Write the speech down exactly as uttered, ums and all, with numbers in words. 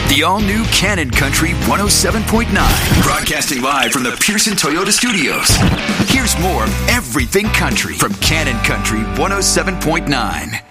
The all-new Cannon Country one oh seven point nine. Broadcasting live from the Pearson Toyota Studios. Here's more of everything country from Cannon Country one oh seven point nine.